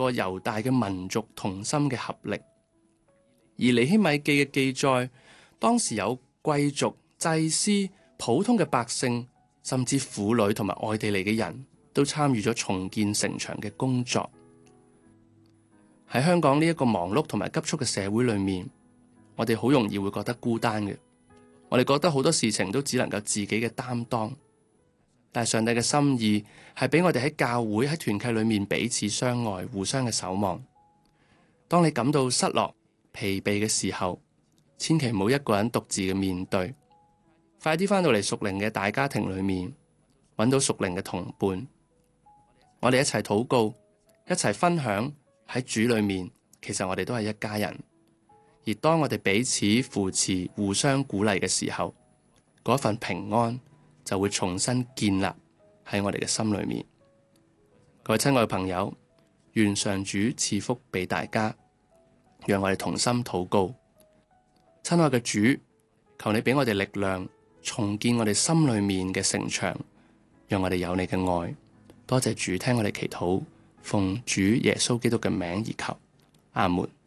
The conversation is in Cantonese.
個猶大嘅民族同心嘅合力。而尼希米記嘅記載，當時有貴族、祭司、普通嘅百姓，甚至婦女同埋外地嚟嘅人都參與咗重建城牆嘅工作。喺香港呢一個忙碌同埋急促嘅社會裏面，我哋好容易會覺得孤單嘅。我哋覺得好多事情都只能夠自己嘅擔當。但係上帝嘅心意係俾我哋喺教會、喺團契裏面彼此相愛，互相嘅守望。當你感到失落、疲憊嘅時候，千祈唔好一個人獨自嘅面對，快啲返到嚟屬靈嘅大家庭裏面，揾到屬靈嘅同伴。我哋一齊禱告，一齊分享喺主裏面，其實我哋都係一家人。而當我哋彼此扶持、互相鼓勵嘅時候，嗰份平安就會重新建立喺我哋嘅心裏面。各位親愛嘅朋友，願上主賜福俾大家，讓我哋同心禱告。親愛嘅主，求你俾我哋力量，重建我哋心裏面嘅城牆，讓我哋有你嘅愛。多謝主聽我哋祈禱，奉主耶穌基督嘅名而求，阿門。